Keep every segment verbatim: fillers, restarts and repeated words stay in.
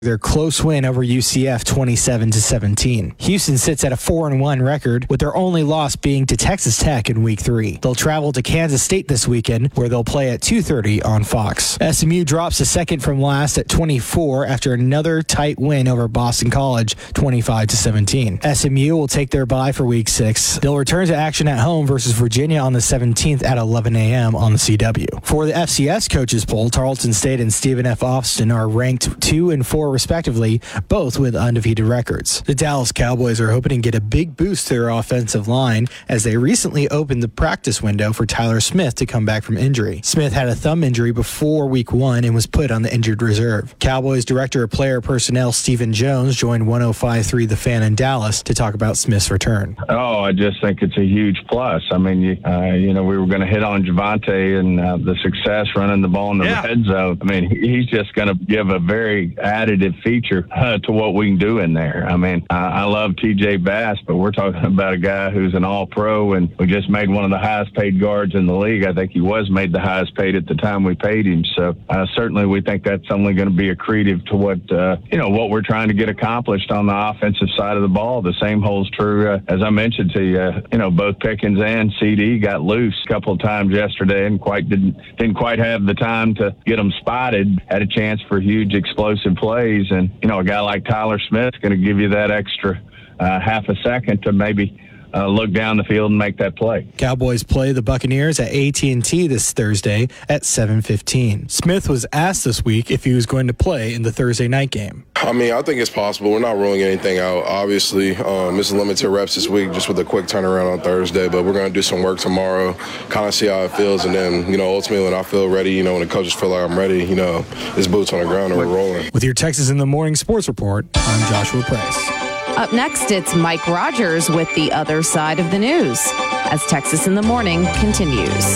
their close win over U C F twenty-seven to seventeen. Houston sits at a four and one record, with their only loss being to Texas Tech in week three. They'll travel to Kansas State this weekend, where they'll play at two thirty on Fox. S M U drops a second from last at twenty-four after another tight win over Boston College twenty-five to seventeen. S M U will take their bye for week six. They'll return to action at home versus Virginia on the seventeenth at eleven a.m. on the C W. For the F C S coaches poll, Tarleton State and Stephen F. Austin are ranked two and four respectively, both with undefeated records. The Dallas Cowboys are hoping to get a big boost to their offensive line as they recently opened the practice window for Tyler Smith to come back from injury. Smith had a thumb injury before week one and was put on the injured reserve. Cowboys Director of Player Personnel Stephen Jones joined one oh five point three The Fan in Dallas to talk about Smith's return. Oh, I just think it's a huge plus. I mean, you, uh, you know, we were going to hit on Javonte and uh, the success running the ball in the yeah. red zone. I mean, he's just going to give a very additive feature uh, to what we can do in there. I mean, I, I love T J Bass, but we're talking about a guy who's an all-pro, and we just made one of the highest-paid guards in the league. I think he was made the highest paid at the time we paid him. So uh, certainly we think that's only going to be accretive to what, uh, you know, what we're trying to get accomplished on the offensive side of the ball. The same holds true, uh, as I mentioned to you, you know, both Pickens and C D got loose a couple of times yesterday and quite didn't, didn't quite have the time to get them spotted, had a chance for huge explosive plays. And, you know, a guy like Tyler Smith is going to give you that extra uh, half a second to maybe Uh, look down the field and make that play. Cowboys play the Buccaneers at A T and T this Thursday at seven fifteen. Smith was asked this week if he was going to play in the Thursday night game. I mean, I think it's possible. We're not ruling anything out. Obviously, um, it's limited reps this week just with a quick turnaround on Thursday, but we're going to do some work tomorrow, kind of see how it feels, and then, you know, ultimately when I feel ready, you know, when the coaches feel like I'm ready, you know, it's boots on the ground and we're rolling. With your Texas in the Morning Sports Report, I'm Joshua Price. Up next, it's Mike Rogers with the other side of the news as Texas in the Morning continues.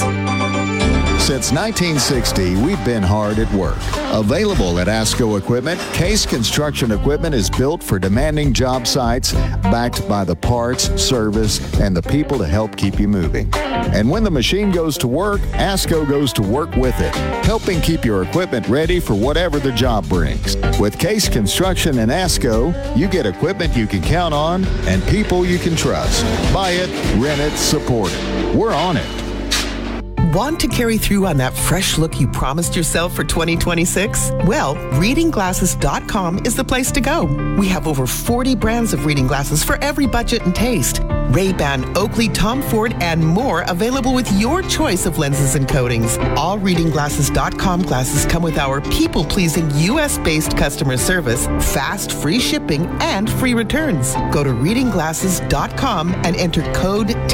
Since nineteen sixty, we've been hard at work. Available at ASCO Equipment, Case Construction Equipment is built for demanding job sites, backed by the parts, service, and the people to help keep you moving. And when the machine goes to work, ASCO goes to work with it, helping keep your equipment ready for whatever the job brings. With Case Construction and ASCO, you get equipment you can count on and people you can trust. Buy it, rent it, support it. We're on it. Want to carry through on that fresh look you promised yourself for twenty twenty-six? Well, reading glasses dot com is the place to go. We have over forty brands of reading glasses for every budget and taste. Ray-Ban, Oakley, Tom Ford, and more available with your choice of lenses and coatings. All reading glasses dot com glasses come with our people-pleasing U S-based customer service, fast, free shipping, and free returns. Go to reading glasses dot com and enter code